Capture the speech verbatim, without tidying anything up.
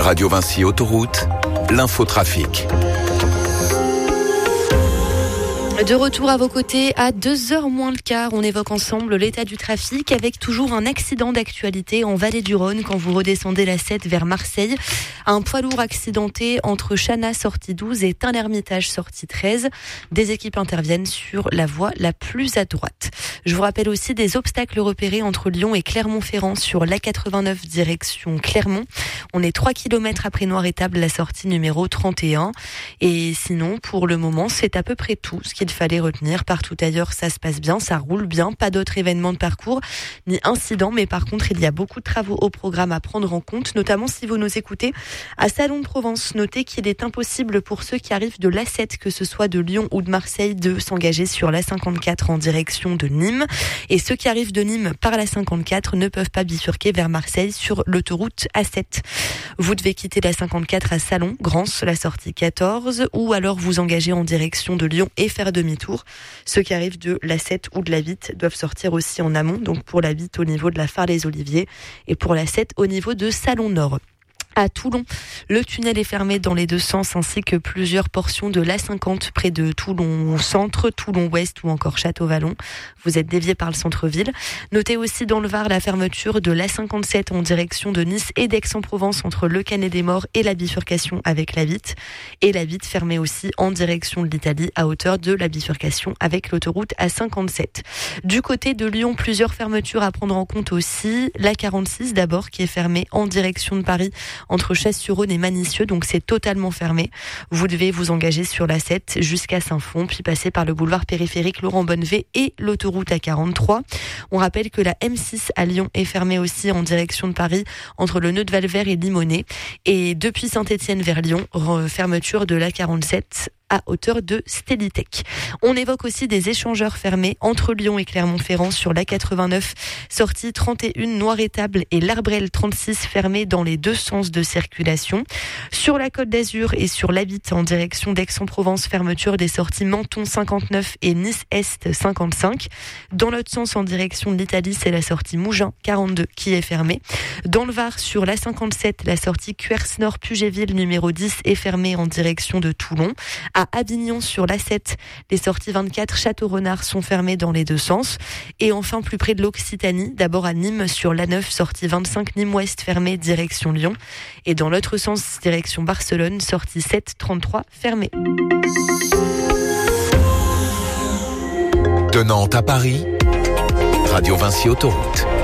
Radio Vinci Autoroute, l'infotrafic. De retour à vos côtés à deux heures moins le quart, on évoque ensemble l'état du trafic avec toujours un accident d'actualité en Vallée du Rhône quand vous redescendez la sept vers Marseille. Un poids lourd accidenté entre Chana sortie douze et Tain-l'Hermitage sortie treize. Des équipes interviennent sur la voie la plus à droite. Je vous rappelle aussi des obstacles repérés entre Lyon et Clermont-Ferrand sur l'A quatre-vingt-neuf direction Clermont. On est trois kilomètres après Noir-Étable, la sortie numéro trente et un. Et sinon, pour le moment, c'est à peu près tout ce qu'il fallait retenir. Partout ailleurs, ça se passe bien, ça roule bien, pas d'autres événements de parcours ni incidents, mais par contre, il y a beaucoup de travaux au programme à prendre en compte, notamment si vous nous écoutez à Salon de Provence. Notez qu'il est impossible pour ceux qui arrivent de l'A sept, que ce soit de Lyon ou de Marseille, de s'engager sur l'A cinquante-quatre en direction de Nîmes. Et ceux qui arrivent de Nîmes par l'A cinquante-quatre ne peuvent pas bifurquer vers Marseille sur l'autoroute A sept. Vous devez quitter l'A cinquante-quatre à Salon, Grance, la sortie quatorze, ou alors vous engager en direction de Lyon et faire demi-tour. Ceux qui arrivent de l'A sept ou de la Vitte doivent sortir aussi en amont, donc pour la Vitte au niveau de la Phare-les-Oliviers et pour l'A sept au niveau de Salon Nord. À Toulon, le tunnel est fermé dans les deux sens ainsi que plusieurs portions de l'A cinquante près de Toulon Centre, Toulon Ouest ou encore Château-Vallon. Vous êtes dévié par le centre-ville. Notez aussi dans le Var la fermeture de l'A cinquante-sept en direction de Nice et d'Aix-en-Provence entre le Canet-des-Morts et la bifurcation avec la Vitte. Et la Vitte fermée aussi en direction de l'Italie à hauteur de la bifurcation avec l'autoroute A cinquante-sept. Du côté de Lyon, plusieurs fermetures à prendre en compte aussi. L'A quarante-six d'abord qui est fermée en direction de Paris entre Chasse-sur-Rhône et Manicieux, donc c'est totalement fermé. Vous devez vous engager sur l'A sept jusqu'à Saint-Fond, puis passer par le boulevard périphérique Laurent Bonnevet et l'autoroute A quarante-trois. On rappelle que la M six à Lyon est fermée aussi en direction de Paris, entre le nœud de Valvert et Limonest. Et depuis Saint-Étienne vers Lyon, fermeture de l'A quarante-sept à hauteur de Stélitech. On évoque aussi des échangeurs fermés entre Lyon et Clermont-Ferrand sur l'A quatre-vingt-neuf, sortie trente et un Noir-Étable et l'Arbrel trente-six fermés dans les deux sens de circulation. Sur la Côte d'Azur et sur la Vitte en direction d'Aix-en-Provence, fermeture des sorties Menton cinquante-neuf et Nice-Est cinquante-cinq. Dans l'autre sens en direction de l'Italie, c'est la sortie Mougins quarante-deux qui est fermée. Dans le Var, sur l'A cinquante-sept, la sortie Cuers-Nord-Puget-Ville numéro dix est fermée en direction de Toulon. À Avignon, sur l'A sept, les sorties vingt-quatre Château-Renard sont fermées dans les deux sens. Et enfin, plus près de l'Occitanie, d'abord à Nîmes, sur l'A neuf, sortie vingt-cinq Nîmes-Ouest fermée direction Lyon. Et dans l'autre sens, direction Barcelone, sortie sept trente-trois fermée. De Nantes à Paris, Radio Vinci Autoroute.